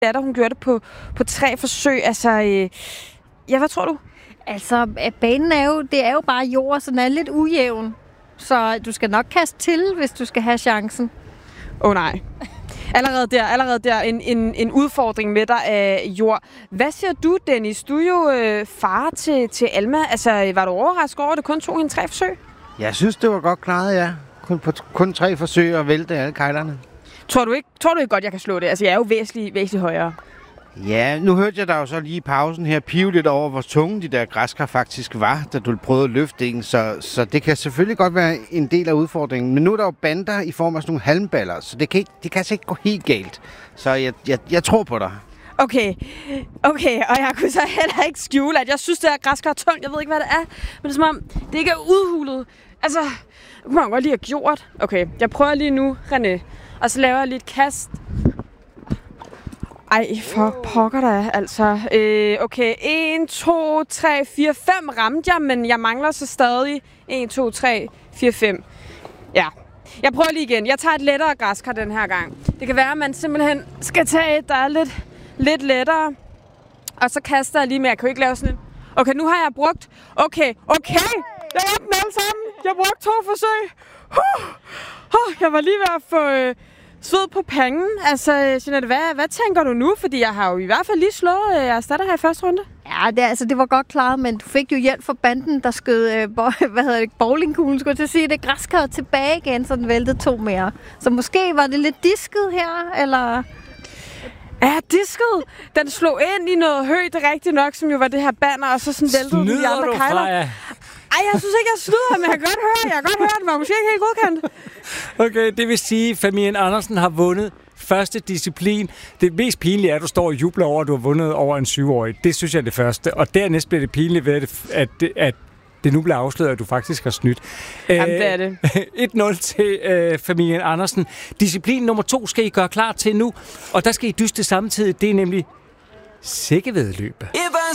datter, hun gjorde det på 3 forsøg. Altså, ja, hvad tror du? Altså, banen det er jo bare jord, så den er lidt ujævn. Så du skal nok kaste til, hvis du skal have chancen. Nej. Allerede der en udfordring med dig af jord. Hvad siger du, Dennis? Du er jo far til Alma. Altså, var du overrasket over, at det kun tog hende 3 forsøg? Jeg synes, det var godt klaret, ja. Kun 3 forsøg at vælte alle kejlerne. Tror du ikke godt, jeg kan slå det? Altså, jeg er jo væsentligt højere. Ja, nu hørte jeg dig jo så lige i pausen her pive lidt over, hvor tunge de der græskar faktisk var, da du prøvede at løfte en. Så det kan selvfølgelig godt være en del af udfordringen. Men nu er der jo bander i form af sådan nogle halmballer, så det kan altså ikke gå helt galt. Så jeg tror på dig. Okay, og jeg kunne så heller ikke skjule, at jeg synes, det her græskar er tungt. Jeg ved ikke, hvad det er, men det er som om, det ikke er udhulet. Altså, det kunne man godt lige have gjort. Okay, jeg prøver lige nu, René, og så laver jeg lige et kast. Ej, for pokker da, altså. Okay, 1, 2, 3, 4, 5 ramte jeg, men jeg mangler så stadig 1, 2, 3, 4, 5. Ja, jeg prøver lige igen. Jeg tager et lettere græskar den her gang. Det kan være, at man simpelthen skal tage et, der er lidt lettere. Og så kaster jeg lige med. Jeg kan jo ikke lave sådan en. Okay, nu har jeg brugt. Okay. Jeg har dem alle sammen. Jeg brugte 2 forsøg. Jeg var lige ved at få sved på panden. Altså, Jeanette, hvad tænker du nu? Fordi jeg har jo i hvert fald lige slået jeres datter her i første runde. Ja, det var godt klaret, men du fik jo hjælp fra banden, der skød, bowlingkuglen, skulle jeg til at sige, det græskar tilbage igen, så den væltede 2 mere. Så måske var det lidt disket her, eller? Ja, disket. Den slog ind i noget hø, det er rigtigt nok, som jo var det her banner, og så sådan væltede de andre kejler. Ej, jeg synes ikke, jeg snyder, men jeg kan godt høre, det var måske ikke helt godkendt. Okay, det vil sige, at familien Andersen har vundet første disciplin. Det mest pinlige er, at du står og jubler over, at du har vundet over en 7-årig. Det synes jeg er det første. Og dernæst bliver det pinligt ved, at det nu bliver afsløret, at du faktisk har snydt. Jamen, det er det. 1-0 til familien Andersen. Disciplin nummer 2 skal I gøre klar til nu, og der skal I dyste samtidig. Det er nemlig sækkevæddeløb.